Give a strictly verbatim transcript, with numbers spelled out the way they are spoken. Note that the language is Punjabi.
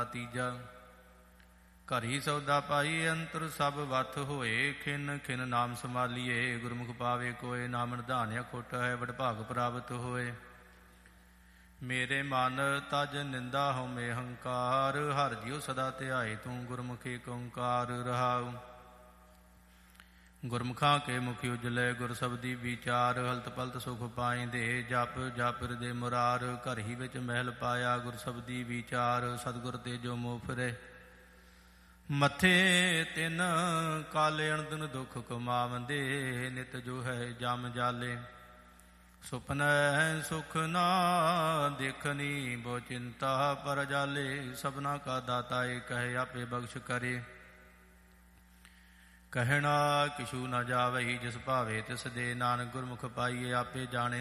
ਤੀਜਾ। ਘਰ ਹੀ ਸੌਦਾ ਪਾਈ ਅੰਤਰ ਸਭ ਵੱਥ ਹੋਏ, ਖਿਨ ਖਿਨ ਨਾਮ ਸੰਭਾਲੀਏ। ਗੁਰਮੁਖ ਪਾਵੇ ਕੋਏ, ਨਾਮ ਨਿਧਾਨਿਆ ਖੋਟਾ ਹੈ, ਵਡਭਾਗ ਪ੍ਰਾਪਤ ਹੋਏ। ਮੇਰੇ ਮਨ ਤਜ ਨਿੰਦਾ ਹਉਮੈ ਹੰਕਾਰ, ਹਰਿ ਜਿਉ ਸਦਾ ਧਿਆਏ ਤੂੰ ਗੁਰਮੁਖ ਏਕ ਓੰਕਾਰ ਰਹਾਉ। ਗੁਰਮੁਖਾਂ ਕੇ ਮੁਖ ਉਜਲੇ, ਗੁਰ ਸਬਦੀ ਵਿਚਾਰ। ਹਲਤ ਪਲਤ ਸੁਖ ਪਾਇਂਦੇ, ਜਪ ਜਪ ਹਿਰਦੇ ਮੁਰਾਰ। ਘਰ ਹੀ ਵਿੱਚ ਮਹਿਲ ਪਾਇਆ, ਗੁਰ ਸਬਦੀ ਵਿਚਾਰ। ਸਤਿਗੁਰ ਤੇ ਜੋ ਮੋਹ ਫਿਰੇ ਮੱਥੇ, ਤਿਨ ਕਾਲੇ ਅਣਦਨ ਦੁਖ ਕਮਾਵੰਦੇ। ਨਿਤ ਜੋ ਹੈ ਜਮ ਜਾਲੇ, ਸੁਪਨੈ ਸੁਖ ਨਾ ਦੇਖਨੀ। ਬਹੁ ਚਿੰਤਾ ਪਰ ਜਾਲੇ, ਸਭਨਾ ਕਾ ਦਾਤਾ ਏਕ ਹੈ, ਆਪੇ ਬਖਸ਼ ਕਰੇ। ਕਹਿਣਾ ਕਿਛੂ ਨਾ ਜਾਵਈ, ਜਿਸ ਭਾਵੇ ਤਿਸ ਦੇ। ਨਾਨਕ ਗੁਰਮੁਖ ਪਾਈਏ, ਆਪੇ ਜਾਣੇ